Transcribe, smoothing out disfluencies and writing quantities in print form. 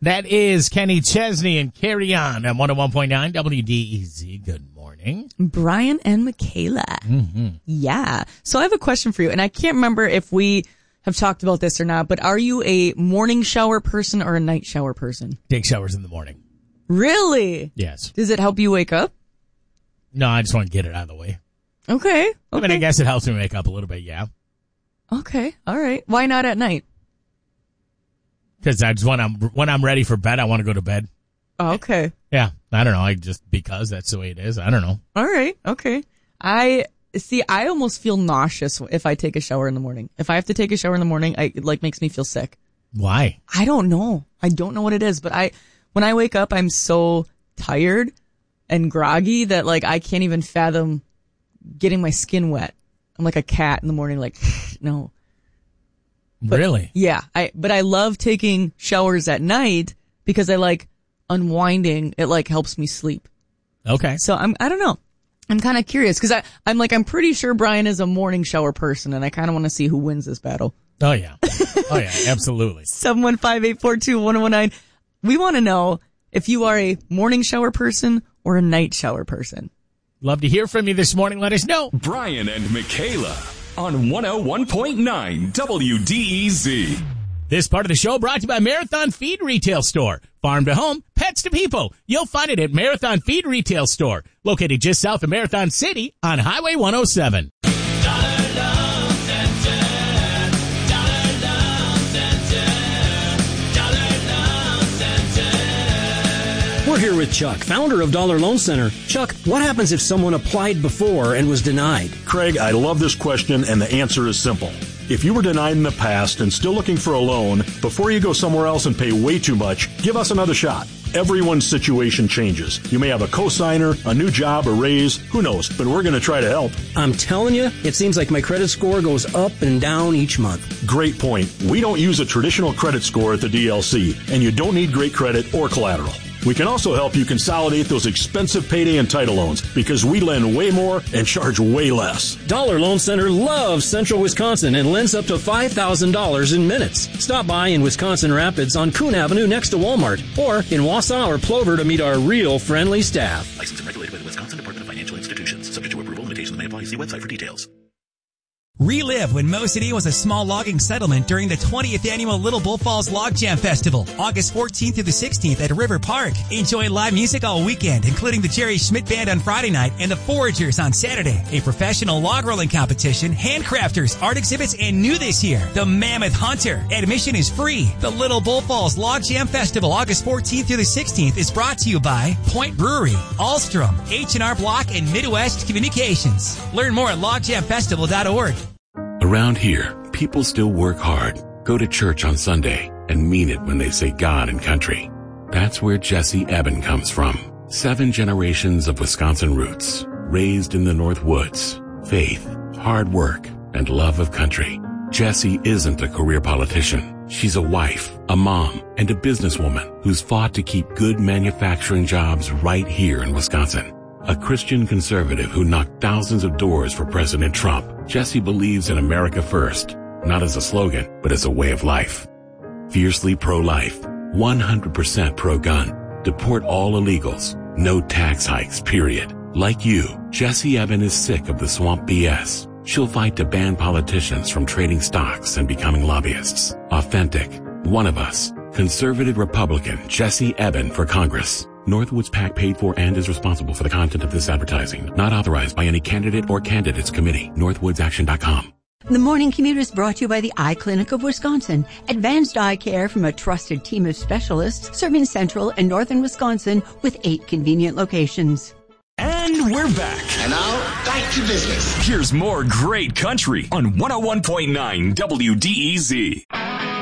That is Kenny Chesney and Carry On at 101.9 WDEZ. Good morning. Brian and Michaela. Mm-hmm. Yeah. So I have a question for you, and I can't remember if we have talked about this or not, but are you a morning shower person or a night shower person? Take showers in the morning. Really? Yes. Does it help you wake up? No, I just want to get it out of the way. Okay. I mean, I guess it helps me wake up a little bit, yeah. Okay. All right. Why not at night? Because when I'm ready for bed, I want to go to bed. Oh, okay. Yeah. I don't know. Because that's the way it is. I don't know. All right. Okay. I almost feel nauseous if I take a shower in the morning. If I have to take a shower in the morning, it makes me feel sick. Why? I don't know. I don't know what it is, but when I wake up, I'm so tired and groggy that I can't even fathom getting my skin wet. I'm like a cat in the morning, no. But, really? Yeah. But I love taking showers at night because I like unwinding. It helps me sleep. Okay. So I don't know. I'm kind of curious because I'm pretty sure Brian is a morning shower person, and I kind of want to see who wins this battle. Oh yeah. Oh yeah. Absolutely. 715-842-1019. We want to know if you are a morning shower person or a night shower person. Love to hear from you this morning. Let us know. Brian and Michaela on 101.9 WDEZ. This part of the show brought to you by Marathon Feed Retail Store. Farm to home, pets to people. You'll find it at Marathon Feed Retail Store, located just south of Marathon City on Highway 107. We're here with Chuck, founder of Dollar Loan Center. Chuck, what happens if someone applied before and was denied? Craig, I love this question, and the answer is simple. If you were denied in the past and still looking for a loan, before you go somewhere else and pay way too much, give us another shot. Everyone's situation changes. You may have a cosigner, a new job, a raise, who knows, but we're going to try to help. I'm telling you, it seems like my credit score goes up and down each month. Great point. We don't use a traditional credit score at the DLC, and you don't need great credit or collateral. We can also help you consolidate those expensive payday and title loans because we lend way more and charge way less. Dollar Loan Center loves Central Wisconsin and lends up to $5,000 in minutes. Stop by in Wisconsin Rapids on Coon Avenue next to Walmart or in Wausau or Plover to meet our real friendly staff. Licensed and regulated by the Wisconsin Department of Financial Institutions. Subject to approval, limitations may apply. See website for details. Relive when Mo City was a small logging settlement during the 20th annual Little Bull Falls Log Jam Festival, August 14th through the 16th at River Park. Enjoy live music all weekend, including the Jerry Schmidt Band on Friday night and the Foragers on Saturday. A professional log rolling competition, handcrafters, art exhibits, and new this year, the Mammoth Hunter. Admission is free. The Little Bull Falls Log Jam Festival, August 14th through the 16th, is brought to you by Point Brewery, Alstrom, H&R Block, and Midwest Communications. Learn more at logjamfestival.org. Around here, people still work hard, go to church on Sunday, and mean it when they say God and country. That's where Jesse Eben comes from. 7 generations of Wisconsin roots, raised in the North Woods, faith, hard work, and love of country. Jessie isn't a career politician. She's a wife, a mom, and a businesswoman who's fought to keep good manufacturing jobs right here in Wisconsin. A Christian conservative who knocked thousands of doors for President Trump, Jessie believes in America first, not as a slogan, but as a way of life. Fiercely pro-life, 100% pro-gun, deport all illegals, no tax hikes, period. Like you, Jessie Eben is sick of the swamp BS. She'll fight to ban politicians from trading stocks and becoming lobbyists. Authentic, one of us, conservative Republican Jessie Eben for Congress. Northwoods PAC paid for and is responsible for the content of this advertising. Not authorized by any candidate or candidates committee. NorthwoodsAction.com. The Morning Commute is brought to you by the Eye Clinic of Wisconsin. Advanced eye care from a trusted team of specialists serving central and northern Wisconsin with 8 convenient locations. And we're back. And now, back to business. Here's more great country on 101.9 WDEZ.